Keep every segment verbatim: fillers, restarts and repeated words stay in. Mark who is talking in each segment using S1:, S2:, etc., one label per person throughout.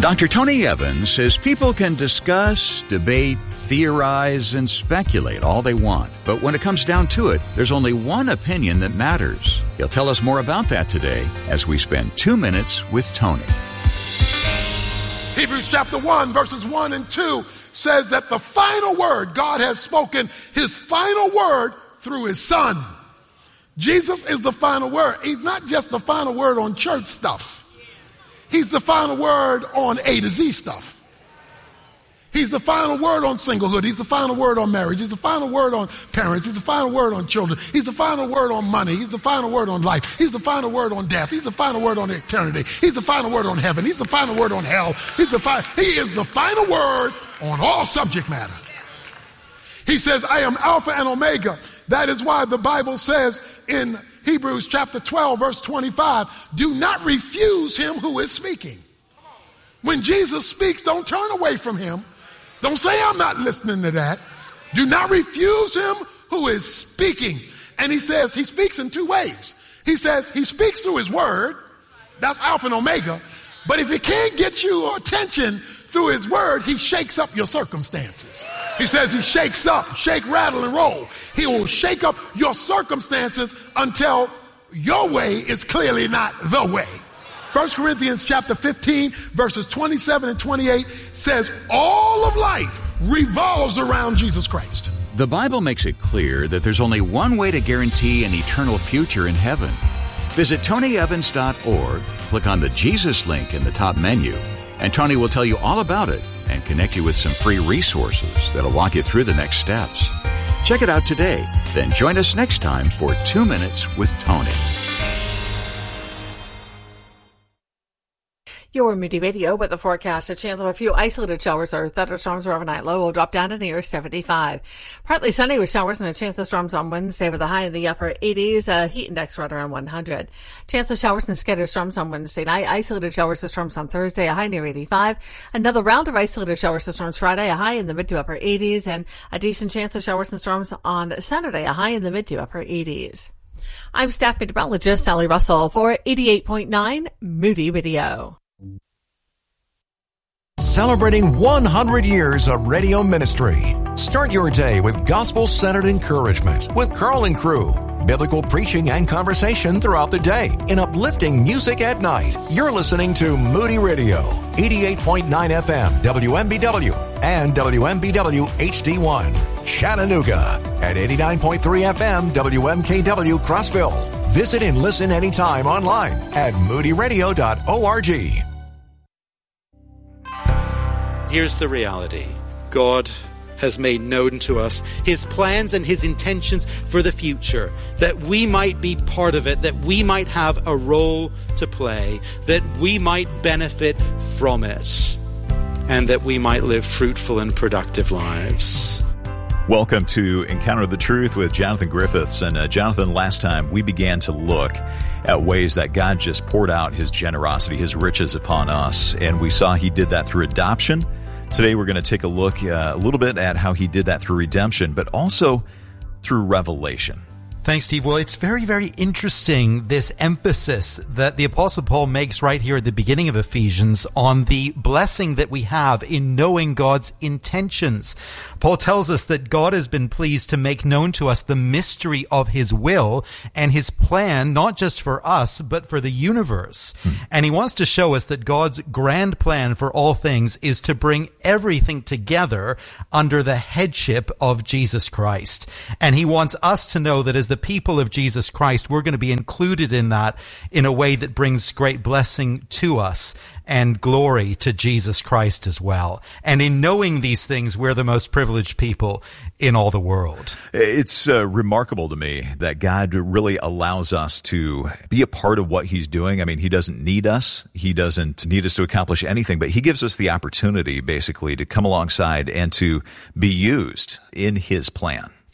S1: Doctor Tony Evans says people can discuss, debate, theorize, and speculate all they want. But when it comes down to it, there's only one opinion that matters. He'll tell us more about that today as we spend two minutes with Tony.
S2: Hebrews chapter one, verses one and two says that the final word, God has spoken his final word through his Son. Jesus is the final word. He's not just the final word on church stuff. He's the final word on A to Z stuff. He's the final word on singlehood. He's the final word on marriage. He's the final word on parents. He's the final word on children. He's the final word on money. He's the final word on life. He's the final word on death. He's the final word on eternity. He's the final word on heaven. He's the final word on hell. He's the fi- he is the final word on all subject matter. He says, I am Alpha and Omega. That is why the Bible says in Hebrews chapter twelve, verse twenty-five, do not refuse him who is speaking. When Jesus speaks, don't turn away from him. Don't say, I'm not listening to that. Do not refuse him who is speaking. And he says, he speaks in two ways. He says, he speaks through his word. That's Alpha and Omega. But if he can't get your attention through his word, he shakes up your circumstances. He says he shakes up, shake, rattle, and roll. He will shake up your circumstances until your way is clearly not the way. First Corinthians chapter fifteen, verses twenty-seven and twenty-eight says all of life revolves around Jesus Christ.
S1: The Bible makes it clear that there's only one way to guarantee an eternal future in heaven. Visit tony evans dot org, click on the Jesus link in the top menu, and Tony will tell you all about it and connect you with some free resources that'll walk you through the next steps. Check it out today, then join us next time for Two Minutes with Tony.
S3: Your Moody Radio with the forecast. A chance of a few isolated showers or thunderstorms overnight. Low will drop down to near seventy-five. Partly sunny with showers and a chance of storms on Wednesday with a high in the upper eighties. A heat index right around one hundred. Chance of showers and scattered storms on Wednesday night. Isolated showers and storms on Thursday. A high near eighty-five. Another round of isolated showers and storms Friday. A high in the mid to upper eighties. And a decent chance of showers and storms on Saturday. A high in the mid to upper eighties. I'm staff meteorologist Sally Russell for eighty-eight point nine Moody Radio.
S4: Celebrating one hundred years of radio ministry. Start your day with gospel-centered encouragement with Carl and crew. Biblical preaching and conversation throughout the day and uplifting music at night. You're listening to Moody Radio, eighty-eight point nine F M, W M B W, and W M B W H D one, Chattanooga, at eighty-nine point three F M, W M K W, Crossville. Visit and listen anytime online at moody radio dot org.
S5: Here's the reality. God has made known to us his plans and his intentions for the future, that we might be part of it, that we might have a role to play, that we might benefit from it, and that we might live fruitful and productive lives.
S6: Welcome to Encounter the Truth with Jonathan Griffiths. And uh, Jonathan, last time we began to look at ways that God just poured out his generosity, his riches upon us, and we saw he did that through adoption. Today we're going to take a look uh, a little bit at how he did that through redemption, but also through revelation.
S7: Thanks, Steve. Well, it's very, very interesting, this emphasis that the Apostle Paul makes right here at the beginning of Ephesians on the blessing that we have in knowing God's intentions. Paul tells us that God has been pleased to make known to us the mystery of his will and his plan, not just for us, but for the universe. Hmm. And he wants to show us that God's grand plan for all things is to bring everything together under the headship of Jesus Christ. And he wants us to know that as the The people of Jesus Christ, we're going to be included in that in a way that brings great blessing to us and glory to Jesus Christ as well. And in knowing these things, we're the most privileged people in all the world.
S6: It's uh, remarkable to me that God really allows us to be a part of what he's doing. I mean, he doesn't need us. He doesn't need us to accomplish anything, but he gives us the opportunity, basically, to come alongside and to be used in his plan.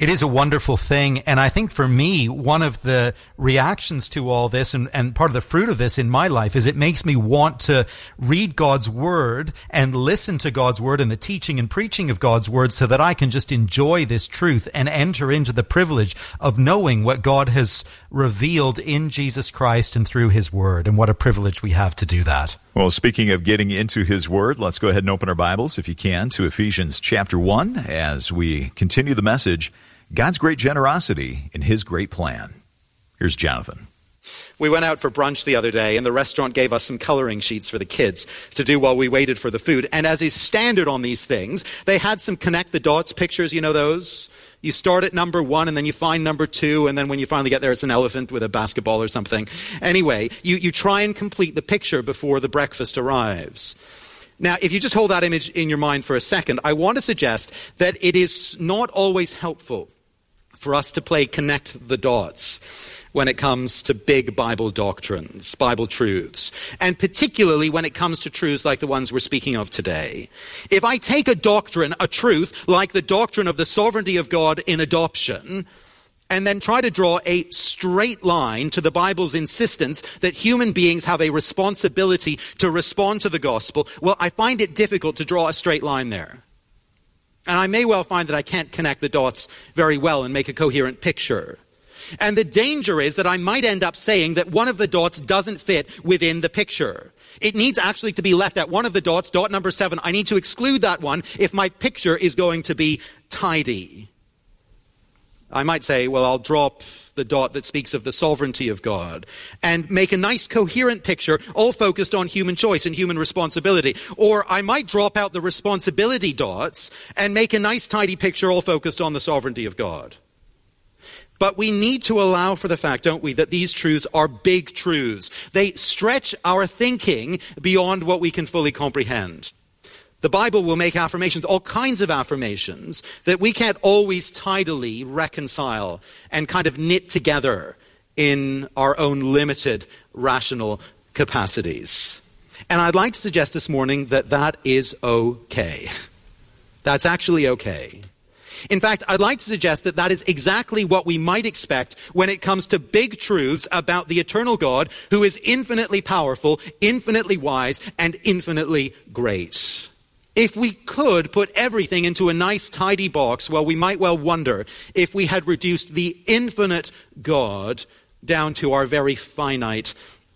S7: It is a wonderful thing. And I think for me, one of the reactions to all this and, and part of the fruit of this in my life is it makes me want to read God's word and listen to God's word and the teaching and preaching of God's word so that I can just enjoy this truth and enter into the privilege of knowing what God has revealed in Jesus Christ and through his word. And what a privilege we have to do that.
S6: Well, speaking of getting into his word, let's go ahead and open our Bibles, if you can, to Ephesians chapter one as we continue the message, God's great generosity in his great plan. Here's Jonathan.
S5: We went out for brunch the other day, and the restaurant gave us some coloring sheets for the kids to do while we waited for the food. And as is standard on these things, they had some connect the dots pictures, you know those? You start at number one, and then you find number two, and then when you finally get there, it's an elephant with a basketball or something. Anyway, you, you try and complete the picture before the breakfast arrives. Now, if you just hold that image in your mind for a second, I want to suggest that it is not always helpful for us to play connect the dots when it comes to big Bible doctrines, Bible truths, and particularly when it comes to truths like the ones we're speaking of today. If I take a doctrine, a truth, like the doctrine of the sovereignty of God in adoption, and then try to draw a straight line to the Bible's insistence that human beings have a responsibility to respond to the gospel, well, I find it difficult to draw a straight line there. And I may well find that I can't connect the dots very well and make a coherent picture. And the danger is that I might end up saying that one of the dots doesn't fit within the picture. It needs actually to be left at one of the dots, dot number seven. I need to exclude that one if my picture is going to be tidy. I might say, well, I'll drop the dot that speaks of the sovereignty of God and make a nice coherent picture all focused on human choice and human responsibility. Or I might drop out the responsibility dots and make a nice tidy picture all focused on the sovereignty of God. But we need to allow for the fact, don't we, that these truths are big truths. They stretch our thinking beyond what we can fully comprehend. The Bible will make affirmations, all kinds of affirmations, that we can't always tidily reconcile and kind of knit together in our own limited rational capacities. And I'd like to suggest this morning that that is okay. That's actually okay. In fact, I'd like to suggest that that is exactly what we might expect when it comes to big truths about the eternal God who is infinitely powerful, infinitely wise, and infinitely great. If we could put everything into a nice tidy box, well, we might well wonder if we had reduced the infinite God down to our very finite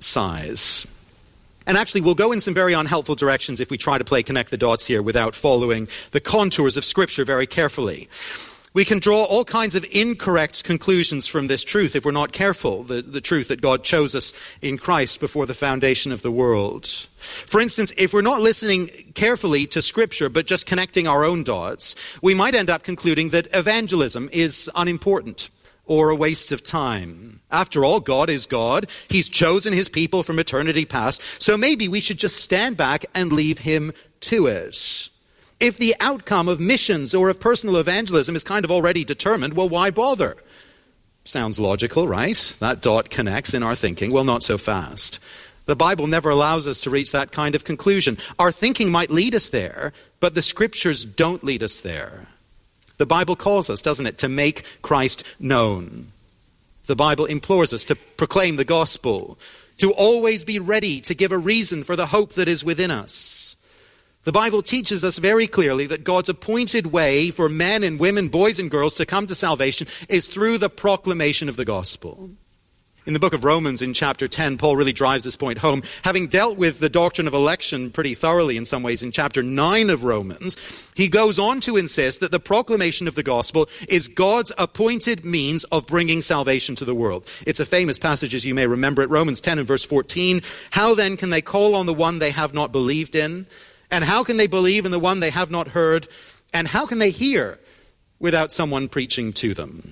S5: size. And actually, we'll go in some very unhelpful directions if we try to play connect the dots here without following the contours of Scripture very carefully. We can draw all kinds of incorrect conclusions from this truth if we're not careful, the, the truth that God chose us in Christ before the foundation of the world. For instance, if we're not listening carefully to Scripture but just connecting our own dots, we might end up concluding that evangelism is unimportant or a waste of time. After all, God is God. He's chosen his people from eternity past, so maybe we should just stand back and leave him to it. If the outcome of missions or of personal evangelism is kind of already determined, well, why bother? Sounds logical, right? That dot connects in our thinking. Well, not so fast. The Bible never allows us to reach that kind of conclusion. Our thinking might lead us there, but the Scriptures don't lead us there. The Bible calls us, doesn't it, to make Christ known. The Bible implores us to proclaim the gospel, to always be ready to give a reason for the hope that is within us. The Bible teaches us very clearly that God's appointed way for men and women, boys and girls to come to salvation is through the proclamation of the gospel. In the book of Romans in chapter ten, Paul really drives this point home. Having dealt with the doctrine of election pretty thoroughly in some ways in chapter nine of Romans, he goes on to insist that the proclamation of the gospel is God's appointed means of bringing salvation to the world. It's a famous passage, as you may remember it, Romans ten and verse fourteen. How then can they call on the one they have not believed in? And how can they believe in the one they have not heard? And how can they hear without someone preaching to them?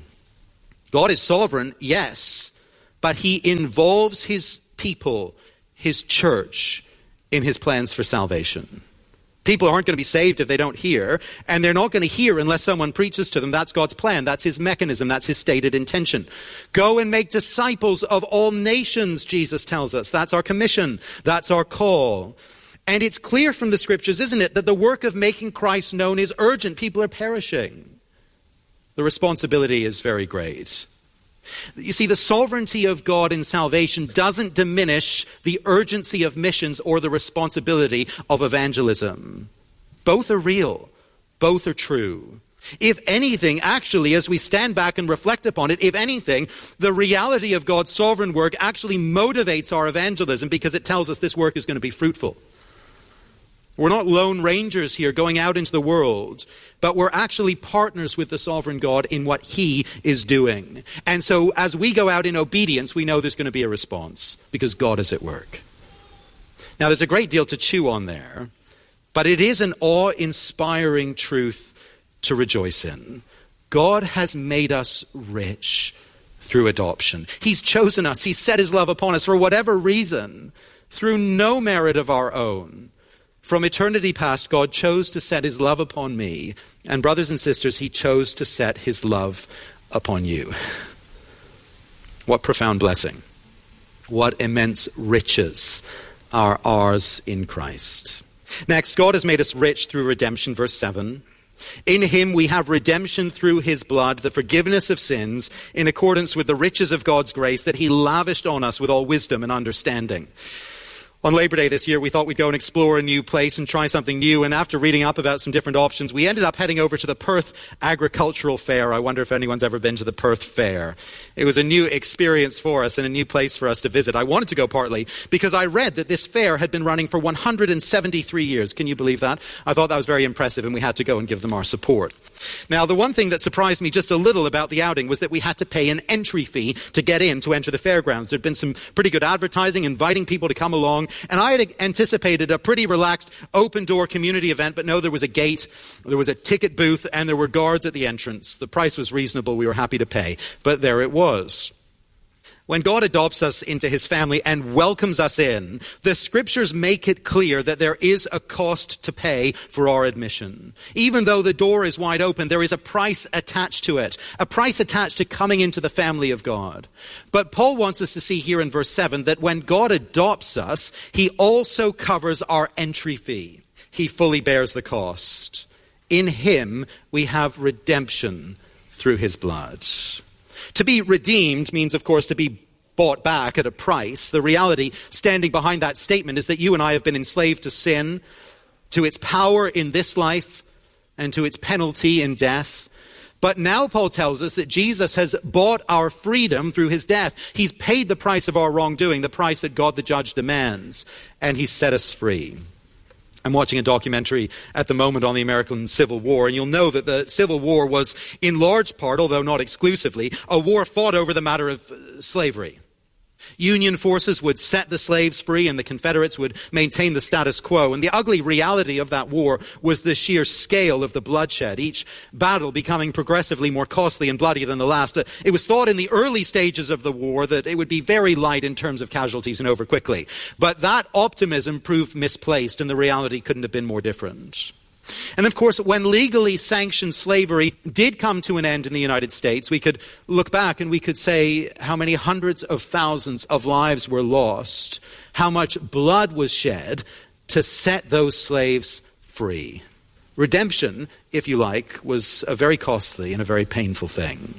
S5: God is sovereign, yes, but he involves his people, his church, in his plans for salvation. People aren't going to be saved if they don't hear, and they're not going to hear unless someone preaches to them. That's God's plan. That's his mechanism. That's his stated intention. Go and make disciples of all nations, Jesus tells us. That's our commission. That's our call. And it's clear from the Scriptures, isn't it, that the work of making Christ known is urgent. People are perishing. The responsibility is very great. You see, the sovereignty of God in salvation doesn't diminish the urgency of missions or the responsibility of evangelism. Both are real. Both are true. If anything, actually, as we stand back and reflect upon it, if anything, the reality of God's sovereign work actually motivates our evangelism because it tells us this work is going to be fruitful. We're not lone rangers here going out into the world, but we're actually partners with the sovereign God in what he is doing. And so as we go out in obedience, we know there's going to be a response because God is at work. Now, there's a great deal to chew on there, but it is an awe-inspiring truth to rejoice in. God has made us rich through adoption. He's chosen us. He's set his love upon us for whatever reason, through no merit of our own. From eternity past, God chose to set his love upon me. And brothers and sisters, he chose to set his love upon you. What profound blessing. What immense riches are ours in Christ. Next, God has made us rich through redemption, verse seven. In him we have redemption through his blood, the forgiveness of sins, in accordance with the riches of God's grace that he lavished on us with all wisdom and understanding. On Labor Day this year, we thought we'd go and explore a new place and try something new. And after reading up about some different options, we ended up heading over to the Perth Agricultural Fair. I wonder if anyone's ever been to the Perth Fair. It was a new experience for us and a new place for us to visit. I wanted to go partly because I read that this fair had been running for one hundred seventy-three years. Can you believe that? I thought that was very impressive, and we had to go and give them our support. Now, the one thing that surprised me just a little about the outing was that we had to pay an entry fee to get in to enter the fairgrounds. There'd been some pretty good advertising, inviting people to come along, and I had anticipated a pretty relaxed, open-door community event, but no, there was a gate, there was a ticket booth, and there were guards at the entrance. The price was reasonable. We were happy to pay, but there it was. When God adopts us into his family and welcomes us in, the scriptures make it clear that there is a cost to pay for our admission. Even though the door is wide open, there is a price attached to it, a price attached to coming into the family of God. But Paul wants us to see here in verse seven that when God adopts us, he also covers our entry fee. He fully bears the cost. In him, we have redemption through his blood. To be redeemed means, of course, to be bought back at a price. The reality standing behind that statement is that you and I have been enslaved to sin, to its power in this life, and to its penalty in death. But now Paul tells us that Jesus has bought our freedom through his death. He's paid the price of our wrongdoing, the price that God the judge demands, and he's set us free. I'm watching a documentary at the moment on the American Civil War, and you'll know that the Civil War was, in large part, although not exclusively, a war fought over the matter of uh, slavery. Union forces would set the slaves free, and the Confederates would maintain the status quo. And the ugly reality of that war was the sheer scale of the bloodshed, each battle becoming progressively more costly and bloody than the last. It was thought in the early stages of the war that it would be very light in terms of casualties and over quickly. But that optimism proved misplaced, and the reality couldn't have been more different. And of course, when legally sanctioned slavery did come to an end in the United States, we could look back and we could say how many hundreds of thousands of lives were lost, how much blood was shed to set those slaves free. Redemption, if you like, was a very costly and a very painful thing.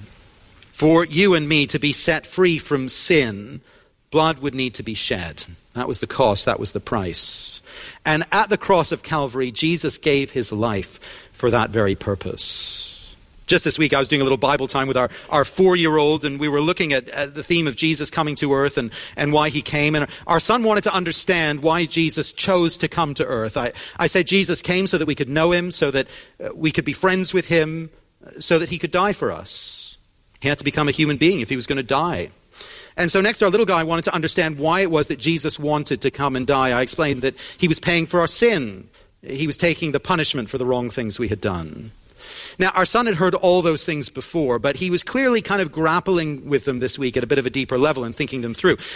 S5: For you and me to be set free from sin, blood would need to be shed. That was the cost, that was the price. And at the cross of Calvary, Jesus gave his life for that very purpose. Just this week, I was doing a little Bible time with our, our four-year-old, and we were looking at, at the theme of Jesus coming to earth and, and why he came. And our son wanted to understand why Jesus chose to come to earth. I, I said Jesus came so that we could know him, so that we could be friends with him, so that he could die for us. He had to become a human being if he was going to die. And so next, our little guy wanted to understand why it was that Jesus wanted to come and die. I explained that he was paying for our sin. He was taking the punishment for the wrong things we had done. Now, our son had heard all those things before, but he was clearly kind of grappling with them this week at a bit of a deeper level and thinking them through.